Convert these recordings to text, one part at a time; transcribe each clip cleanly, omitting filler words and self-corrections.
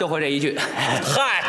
就会这一句。 嗨，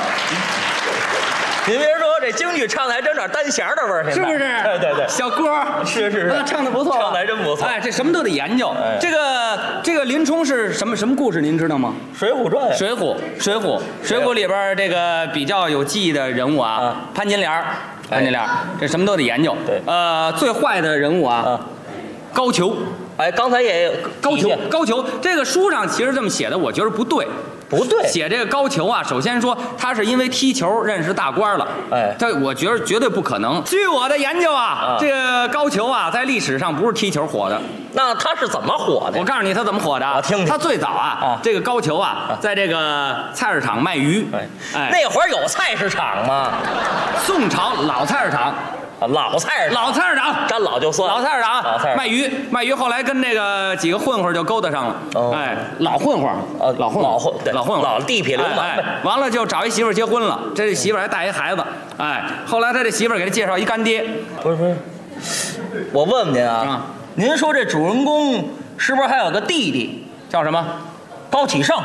您别说，这京剧唱的还真有点单弦的味儿， 是不是？ 对， 小歌是， 唱的不错， 唱的还真不错。 哎，这什么都得研究。 哎、 这个林冲是什么故事？您知道吗？ 《水浒传》。 水浒里边这个比较有记忆的人物啊，潘金莲，这什么都得研究。 对， 最坏的人物啊，高俅。 哎，刚才也有高俅这个书上其实这么写的，我觉得不对。写这个高俅啊，首先说他是因为踢球认识大官了， 哎， 这我觉得绝对不可能。据我的研究啊，这个高俅啊，在历史上不是踢球火的。 那他是怎么火的？ 我告诉你，他怎么火的？ 我听听。 他最早啊，这个高俅啊，在这个菜市场卖鱼。 哎，那会儿有菜市场吗？ 宋朝老菜市场。 老菜市场，沾老就算老菜市场，卖鱼，后来跟那个几个混混就勾搭上了。哎，老混混，老地痞流氓。 完了就找一媳妇结婚了，这媳妇还带一孩子。哎，后来他这媳妇给他介绍一干爹。 不是，我问问您啊，您说这主人公是不是还有个弟弟？ 叫什么？ 高启盛。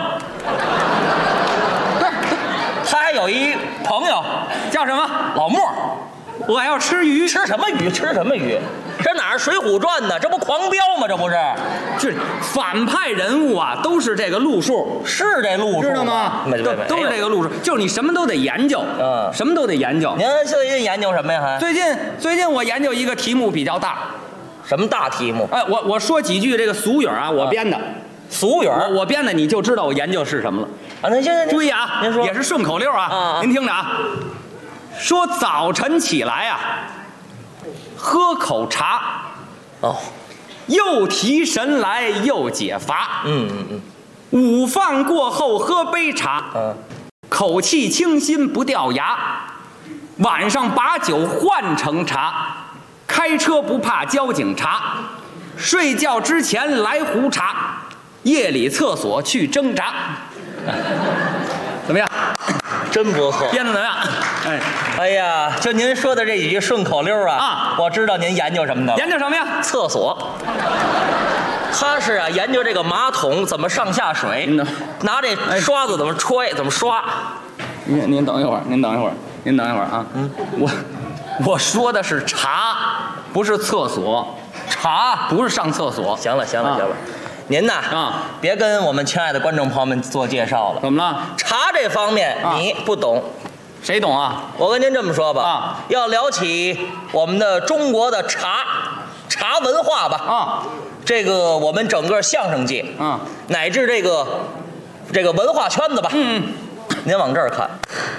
他还有一朋友叫什么？ 老莫。 我要吃鱼， 吃什么鱼？这哪是《水浒传》呢？这不狂飙吗？这不是， 这反派人物啊，都是这个路数， 是这路数， 知道吗？都是这个路数，就是你什么都得研究，什么都得研究。 您最近研究什么呀？还最近我研究一个题目比较大， 什么大题目？ 哎，我说几句这个俗语啊，我编的。 俗语我编的，你就知道我研究是什么了。 啊，那行， 注意啊， 您说， 也是顺口溜啊，您听着啊。说早晨起来啊，喝口茶，又提神来又解乏。午饭过后喝杯茶，口气清新不掉牙。晚上把酒换成茶，开车不怕交警查。睡觉之前来壶茶，夜里厕所去挣扎。怎么样？ 真不错， 编的怎么样？ 哎呀，就您说的这几句顺口溜啊，我知道您研究什么的。 研究什么呀？ 厕所。他是啊，研究这个马桶怎么上下水，拿这刷子怎么吹，怎么刷。 您等一会儿，啊。我说的是茶，不是厕所。茶不是上厕所。 行了。您呐别跟我们亲爱的观众朋友们做介绍了。 怎么了？ 茶这方面你不懂， 谁懂啊？ 我跟您这么说吧，要聊起我们的中国的茶文化吧，这个我们整个相声界，乃至这个文化圈子吧，您往这儿看，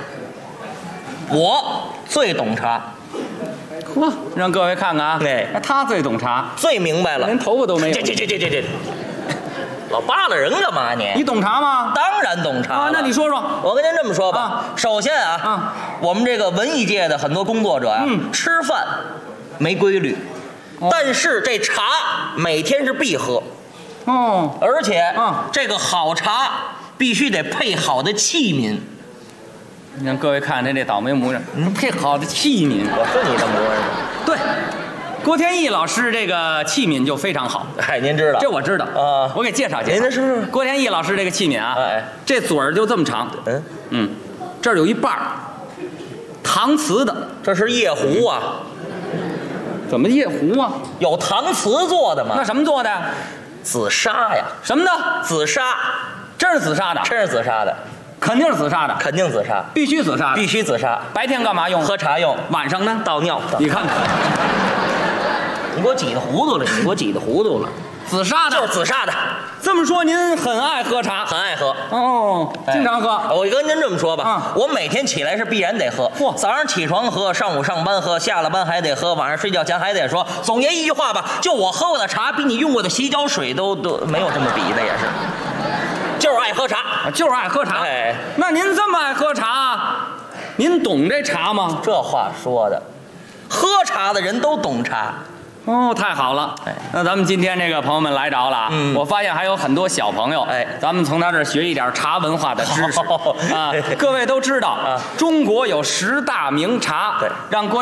我最懂茶。 呵，让各位看看啊，他最懂茶， 最明白了， 连头发都没有。 这。老扒拉人干嘛你？ 你懂茶吗？ 当然懂茶啊，那你说说。 我跟您这么说吧，首先我们这个文艺界的很多工作者吃饭没规律，但是这茶每天是必喝。而且这个好茶必须得配好的器皿。 你让各位看这倒霉模样，配好的器皿。 我是你的模样。 对。郭天意老师这个器皿就非常好， 您知道？ 这我知道我给介绍介绍。 您是郭天意老师这个器皿啊，这嘴儿就这么长，这儿有一半搪瓷的， 这是夜壶啊？ 怎么夜壶啊？ 有搪瓷做的吗？ 那什么做的？ 紫砂呀。 什么的？ 紫砂， 真是紫砂的？ 真是紫砂的。 肯定是紫砂的， 肯定紫砂， 必须紫砂， 必须紫砂。 白天干嘛用？ 喝茶用。 晚上呢？ 倒尿。 你看看， 你给我挤得糊涂了， 紫砂的， 就是紫砂的。 这么说您很爱喝茶？ 很爱喝。 经常喝。 我跟您这么说吧，我每天起来是必然得喝。早上起床喝，上午上班喝，下了班还得喝，晚上睡觉前还得说。总结一句话吧，就我喝过的茶，比你用过的洗脚水都没有这么比的，也是。就是爱喝茶，那您这么爱喝茶，您懂这茶吗？这话说的，喝茶的人都懂茶。 太好了。那咱们今天这个朋友们来着了，我发现还有很多小朋友，咱们从他这儿学一点茶文化的知识啊。各位都知道，中国有10大名茶，让郭